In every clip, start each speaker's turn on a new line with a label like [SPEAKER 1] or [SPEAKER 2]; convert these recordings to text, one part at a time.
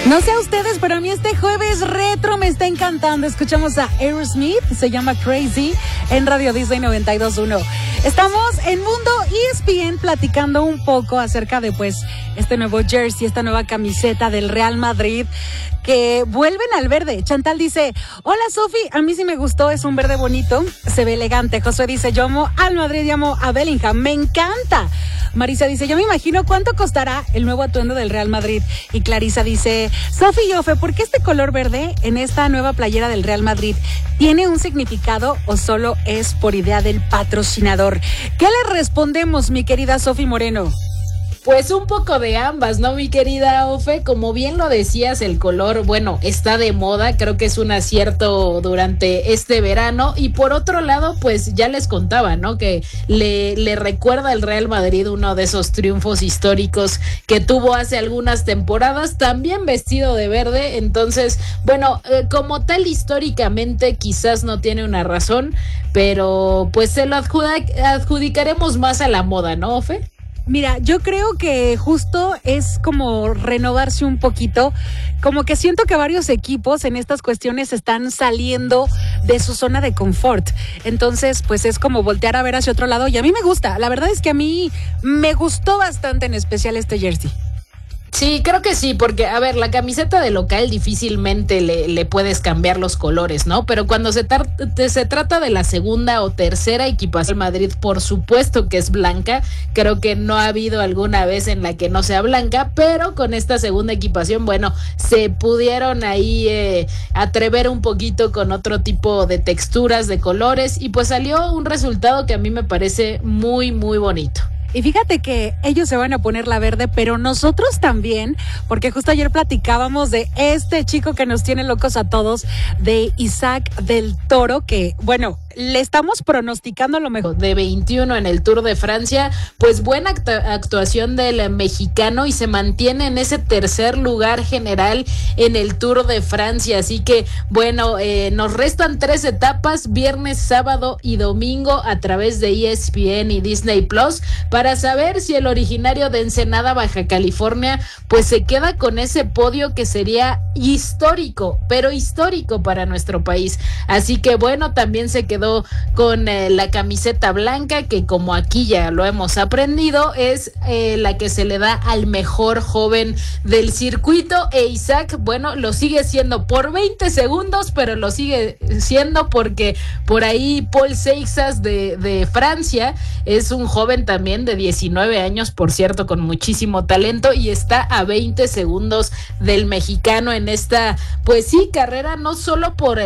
[SPEAKER 1] No sé a ustedes, pero a mí este jueves retro me está encantando. Escuchamos a Aerosmith, se llama Crazy, en Radio Disney 92.1. Estamos en Mundo ESPN platicando un poco acerca de este nuevo jersey, esta nueva camiseta del Real Madrid que vuelven al verde. Chantal dice, hola Sofi, a mí sí me gustó, es un verde bonito, se ve elegante. Josué dice, yo amo al Madrid y amo a Bellingham, me encanta. Marisa dice, yo me imagino cuánto costará el nuevo atuendo del Real Madrid. Y Clarisa dice, Sofi y Ofe, ¿por qué este color verde en esta nueva playera del Real Madrid? ¿Tiene un significado o solo es por idea del patrocinador? ¿Qué le respondemos, mi querida Sofi Moreno?
[SPEAKER 2] Pues un poco de ambas, ¿no, mi querida Ofe? Como bien lo decías, el color, está de moda, creo que es un acierto durante este verano. Y por otro lado, pues ya les contaba, ¿no? Que le recuerda al Real Madrid uno de esos triunfos históricos que tuvo hace algunas temporadas, también vestido de verde. Entonces, como tal históricamente quizás no tiene una razón, pero pues se lo adjudicaremos más a la moda, ¿no, Ofe?
[SPEAKER 1] Mira, yo creo que justo es como renovarse un poquito, como que siento que varios equipos en estas cuestiones están saliendo de su zona de confort, entonces pues es como voltear a ver hacia otro lado y a mí me gusta, la verdad es que a mí me gustó bastante en especial este jersey.
[SPEAKER 2] Sí, creo que sí, porque, la camiseta de local difícilmente le puedes cambiar los colores, ¿no? Pero cuando se trata de la segunda o tercera equipación, Madrid, por supuesto que es blanca. Creo que no ha habido alguna vez en la que no sea blanca, pero con esta segunda equipación, se pudieron ahí atrever un poquito con otro tipo de texturas, de colores, y pues salió un resultado que a mí me parece muy, muy bonito.
[SPEAKER 1] Y fíjate que ellos se van a poner la verde, pero nosotros también, porque justo ayer platicábamos de este chico que nos tiene locos a todos, de Isaac del Toro, que, le estamos pronosticando lo mejor.
[SPEAKER 2] De 21 en el Tour de Francia, pues buena actuación del mexicano y se mantiene en ese tercer lugar general en el Tour de Francia. Así que, nos restan 3 etapas, viernes, sábado y domingo a través de ESPN y Disney Plus, para saber si el originario de Ensenada, Baja California, pues se queda con ese podio que sería histórico, pero histórico para nuestro país. Así que también se quedó con la camiseta blanca, que como aquí ya lo hemos aprendido, es la que se le da al mejor joven del circuito. E Isaac, lo sigue siendo por 20 segundos, pero lo sigue siendo porque por ahí Paul Seixas de Francia es un joven también de 19 años, por cierto, con muchísimo talento, y está a 20 segundos del mexicano en esta, carrera, no solo por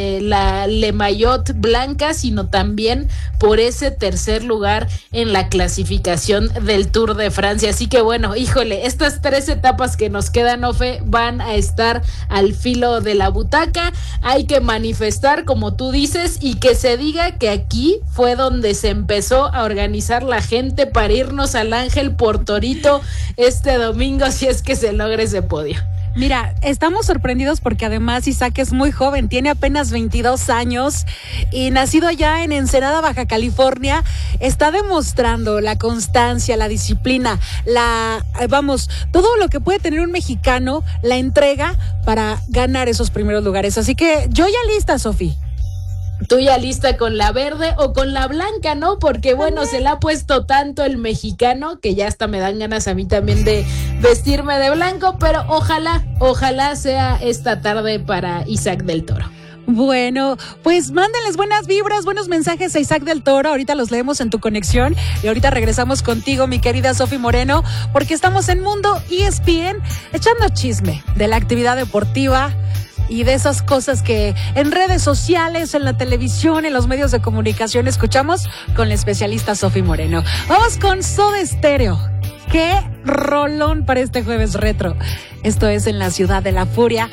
[SPEAKER 2] la Le Maillot blanca, sino también por ese tercer lugar en la clasificación del Tour de Francia. Así que estas 3 etapas que nos quedan, Ofe, van a estar al filo de la butaca. Hay que manifestar, como tú dices, y que se diga que aquí fue donde se empezó a organizar la gente para irnos al Ángel por Torito este domingo, si es que se logra ese podio.
[SPEAKER 1] Mira, estamos sorprendidos porque además Isaac es muy joven, tiene apenas 22 años y nacido allá en Ensenada, Baja California, está demostrando la constancia, la disciplina, todo lo que puede tener un mexicano, la entrega para ganar esos primeros lugares. Así que yo ya lista, Sofi.
[SPEAKER 2] Tú ya lista con la verde o con la blanca, ¿no? Porque se la ha puesto tanto el mexicano que ya hasta me dan ganas a mí también de vestirme de blanco, pero ojalá sea esta tarde para Isaac del Toro.
[SPEAKER 1] Pues mándenles buenas vibras, buenos mensajes a Isaac del Toro. Ahorita los leemos en tu conexión y ahorita regresamos contigo, mi querida Sofi Moreno, porque estamos en Mundo ESPN echando chisme de la actividad deportiva y de esas cosas que en redes sociales, en la televisión, en los medios de comunicación escuchamos con la especialista Sofi Moreno. Vamos con Soda Stereo. ¡Qué rolón para este jueves retro! Esto es En la Ciudad de la Furia.